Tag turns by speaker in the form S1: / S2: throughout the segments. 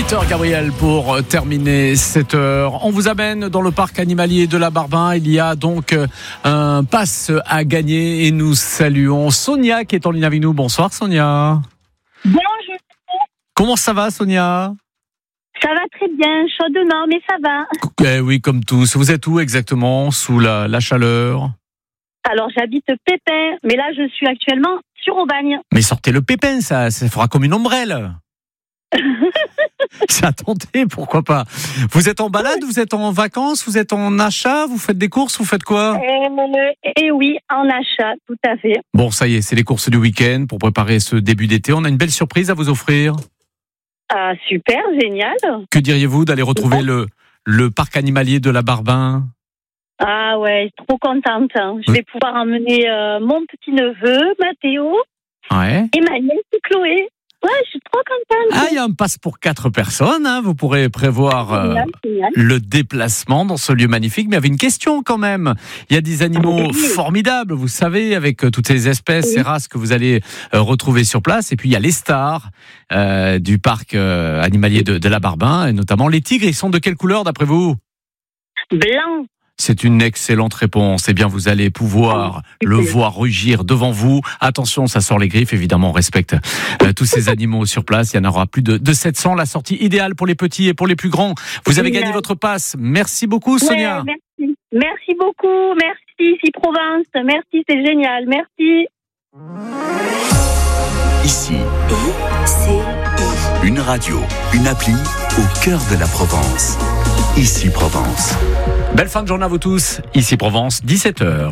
S1: 8h, Gabriel, pour terminer cette heure. On vous amène dans le parc animalier de la Barbin. Il y a donc un pass à gagner et nous saluons Sonia qui est en ligne avec nous. Bonsoir Sonia.
S2: Bonjour.
S1: Comment ça va Sonia ?
S2: Ça va très bien, chaudement, mais ça va.
S1: Oui, comme tous. Vous êtes où exactement ? Sous la chaleur ?
S2: Alors, j'habite Pépin, mais là, je suis actuellement sur Aubagne.
S1: Mais sortez le pépin, ça fera comme une ombrelle. Ça a tenté, pourquoi pas. Vous êtes en balade, vous êtes en vacances, vous êtes en achat, vous faites des courses, vous faites quoi ?
S2: Et oui, en achat, tout à fait.
S1: Bon, ça y est, c'est les courses du week-end pour préparer ce début d'été. On a une belle surprise à vous offrir.
S2: Ah, super, génial.
S1: Que diriez-vous d'aller retrouver le parc animalier de la Barbin ?
S2: Ah ouais, trop contente. Je vais pouvoir emmener mon petit-neveu, Mathéo, et ma nièce, Chloé. Ouais, je suis trop contente.
S1: Ah, il y a un pass pour 4 personnes. Hein. Vous pourrez prévoir
S2: génial.
S1: le déplacement dans ce lieu magnifique. Mais il y avait une question quand même. Il y a des animaux formidables, vous savez, avec toutes ces espèces, ces races que vous allez retrouver sur place. Et puis il y a les stars du parc animalier de la Barbin, et notamment les tigres. Ils sont de quelle couleur d'après vous ?
S2: Blanc.
S1: C'est une excellente réponse. Eh bien, vous allez pouvoir le voir rugir devant vous. Attention, ça sort les griffes. Évidemment, on respecte tous ces animaux sur place. Il y en aura plus de 700. La sortie idéale pour les petits et pour les plus grands. Vous avez gagné votre passe. Merci beaucoup, Sonia.
S2: Ouais, merci. Merci beaucoup. Merci, ici Provence. Merci, c'est génial. Merci.
S3: Ici, une radio, une appli au cœur de la Provence. Ici Provence.
S1: Belle fin de journée à vous tous. Ici Provence, 17h.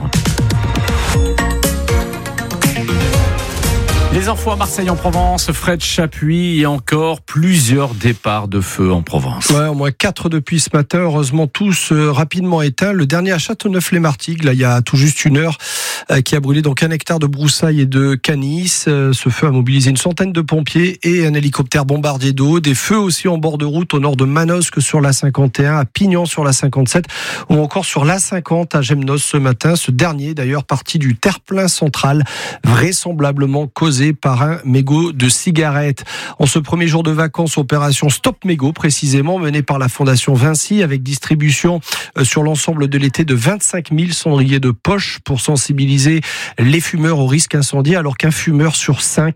S1: Les infos à Marseille en Provence, Fred Chapuis et encore plusieurs départs de feu en Provence.
S4: Ouais, au moins 4 depuis ce matin, heureusement tous rapidement éteints. Le dernier à Châteauneuf-les-Martigues, là il y a tout juste une heure, qui a brûlé donc 1 hectare de broussailles et de canis. Ce feu a mobilisé une centaine de pompiers et un hélicoptère bombardier d'eau. Des feux aussi en bord de route au nord de Manosque sur l'A51, à Pignan sur l'A57 ou encore sur l'A50 à Gemnos ce matin. Ce dernier d'ailleurs parti du terre-plein central, vraisemblablement causé par un mégot de cigarette. En ce premier jour de vacances, opération Stop Mégot précisément menée par la Fondation Vinci avec distribution sur l'ensemble de l'été de 25 000 cendriers de poche pour sensibiliser les fumeurs au risque incendie, alors un fumeur sur 5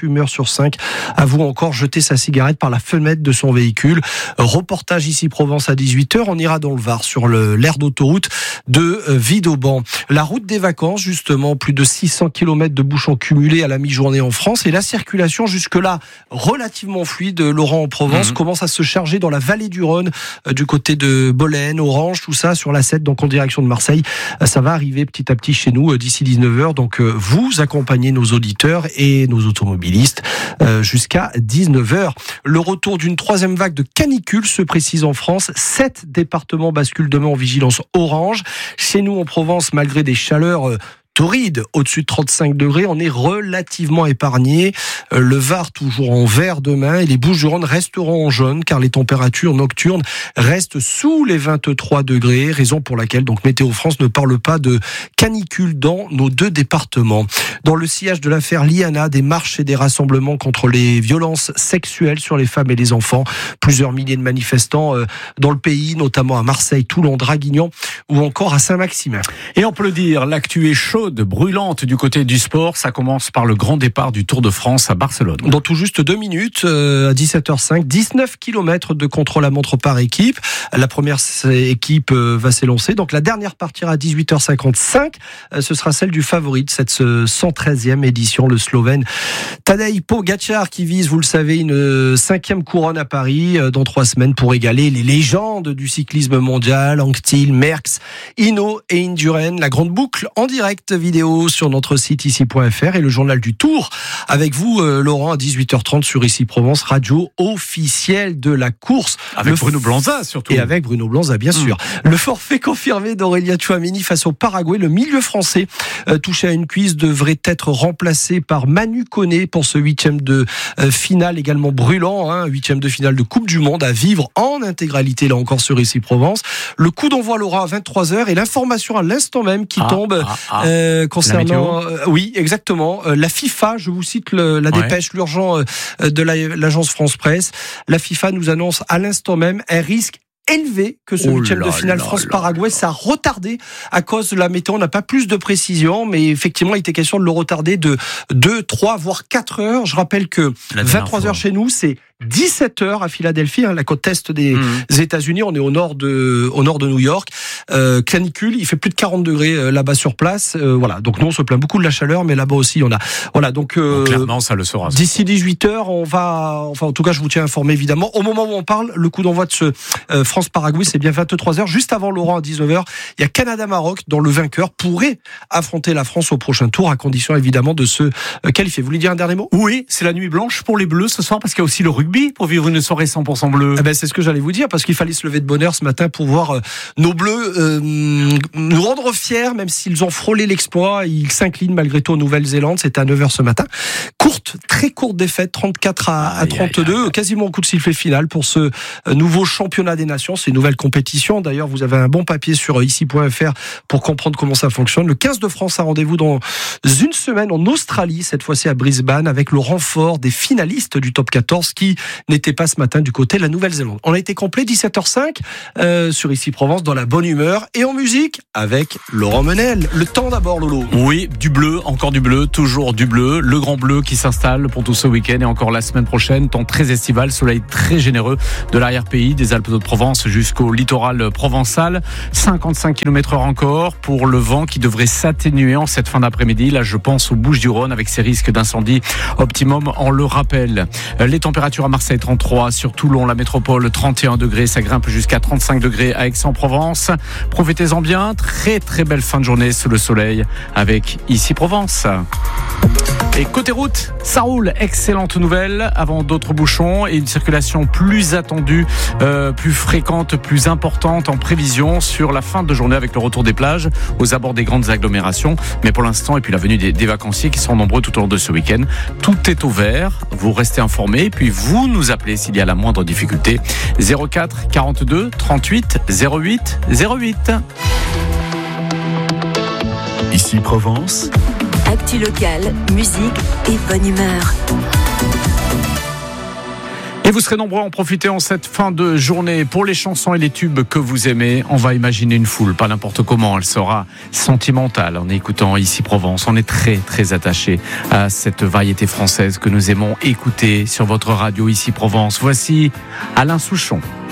S4: avoue encore jeter sa cigarette par la fenêtre de son véhicule. Reportage ici Provence à 18h. On ira dans le Var sur l'aire d'autoroute de Vidauban. La route des vacances, justement, plus de 600 km de bouchons cumulés à la mi-journée en France et la circulation jusque-là relativement fluide, Laurent, en Provence, commence à se charger dans la vallée du Rhône, du côté de Bolène, Orange, tout ça sur l'A7, donc en direction de Marseille. Ça va arriver petit à petit chez nous d'ici 19h, donc vous accompagnez nos auditeurs et nos automobilistes jusqu'à 19h. Le retour d'une 3e vague de canicule se précise en France. 7 départements basculent demain en vigilance orange. Chez nous en Provence, malgré des chaleurs torride, au-dessus de 35 degrés, on est relativement épargné. Le Var toujours en vert demain et les Bouches-du-Rhône resteront en jaune car les températures nocturnes restent sous les 23 degrés, raison pour laquelle donc Météo France ne parle pas de canicule dans nos 2 départements. Dans le sillage de l'affaire Liana, des marches et des rassemblements contre les violences sexuelles sur les femmes et les enfants. Plusieurs milliers de manifestants dans le pays, notamment à Marseille, Toulon, Draguignan ou encore à Saint-Maximin.
S1: Et on peut le dire, l'actu est chaude, brûlante du côté du sport. Ça commence par le grand départ du Tour de France à Barcelone.
S4: Dans tout juste 2 minutes, à 17h05, 19 km de contre-la-montre par équipe. La première équipe va s'élancer. Donc la dernière partira à 18h55. Ce sera celle du favori de cette 113e édition, le Slovène Tadej Pogačar, qui vise, vous le savez, une 5e couronne à Paris dans 3 semaines pour égaler les légendes du cyclisme mondial, Anquetil, Merckx, Hinault et Indurain. La grande boucle en direct vidéo sur notre site ici.fr et le journal du Tour avec vous, Laurent, à 18h30 sur Ici Provence, radio officielle de la course.
S1: Avec Bruno Blanza surtout.
S4: Et avec Bruno Blanza, bien sûr. Le forfait confirmé d'Aurélien Tchouaméni face au Paraguay. Le milieu français touché à une cuisse devrait être remplacé par Manu Koné pour ce 8e de finale également brûlant, 8e de finale de Coupe du Monde à vivre en intégralité là encore sur Ici Provence. Le coup d'envoi, Laura, à 23h et l'information à l'instant même qui tombe Concernant, oui, exactement. La FIFA, je vous cite la dépêche, l'urgent de l'agence France Presse. La FIFA nous annonce à l'instant même un risque élevé que ce huitième de finale France-Paraguay. Ça a retardé à cause de la météo. On n'a pas plus de précision, mais effectivement, il était question de le retarder de 2, 3, voire 4 heures. Je rappelle que 23 heures chez nous, c'est 17 heures à Philadelphie, la côte est des États-Unis. On est au nord de New York. Canicule, il fait plus de 40 degrés là-bas sur place. Voilà. Donc nous, on se plaint beaucoup de la chaleur, mais là-bas aussi, on a. Voilà. Donc
S1: clairement, ça le sera.
S4: D'ici 18 heures, on va. Enfin, en tout cas, je vous tiens informé évidemment. Au moment où on parle, le coup d'envoi de ce France-Paraguay, c'est bien 23 heures. Juste avant Laurent à 19h, il y a Canada-Maroc, dont le vainqueur pourrait affronter la France au prochain tour, à condition évidemment de se qualifier. Vous voulez dire un dernier mot ?
S1: Oui, c'est la nuit blanche pour les Bleus ce soir, parce qu'il y a aussi le rugby pour vivre une soirée 100% bleue.
S4: C'est ce que j'allais vous dire, parce qu'il fallait se lever de bonne heure ce matin pour voir nos Bleus nous rendre fiers, même s'ils ont frôlé l'exploit. Ils s'inclinent malgré tout en Nouvelle-Zélande. C'était à 9h ce matin. Très courte défaite, 34 à 32, quasiment au coup de sifflet final pour ce nouveau championnat des nations. C'est une nouvelle compétition. D'ailleurs, vous avez un bon papier sur ici.fr pour comprendre comment ça fonctionne. Le 15 de France a rendez-vous dans une semaine en Australie, cette fois-ci à Brisbane, avec le renfort des finalistes du top 14 qui n'étaient pas ce matin du côté de la Nouvelle-Zélande. On a été complet, 17h05 sur Ici Provence, dans la bonne humeur et en musique avec Laurent Menel. Le temps d'abord, Lolo.
S1: Oui, du bleu, encore du bleu, toujours du bleu. Le grand bleu qui s'installe pour tout ce week-end et encore la semaine prochaine. Temps très estival, soleil très généreux de l'arrière-pays, des Alpes-de-Haute-Provence jusqu'au littoral provençal. 55 km/h encore pour le vent qui devrait s'atténuer en cette fin d'après-midi. Là, je pense aux Bouches-du-Rhône avec ces risques d'incendie optimum, on le rappelle. Les températures à Marseille 33, sur Toulon, la métropole 31 degrés, ça grimpe jusqu'à 35 degrés à Aix-en-Provence. Profitez-en bien, très très belle fin de journée sous le soleil avec Ici Provence. Et côté route, ça roule, excellente nouvelle avant d'autres bouchons et une circulation plus attendue, plus fréquente, plus importante en prévision sur la fin de journée avec le retour des plages aux abords des grandes agglomérations. Mais pour l'instant, et puis la venue des vacanciers qui sont nombreux tout au long de ce week-end, tout est au vert. Vous restez informés, puis vous nous appelez s'il y a la moindre difficulté. 04 42 38 08 08.
S3: Ici Provence.
S5: Actu locale, musique et bonne humeur.
S1: Et vous serez nombreux à en profiter en cette fin de journée. Pour les chansons et les tubes que vous aimez, on va imaginer une foule, pas n'importe comment. Elle sera sentimentale en écoutant Ici Provence. On est très très attaché à cette variété française que nous aimons écouter sur votre radio Ici Provence. Voici Alain Souchon.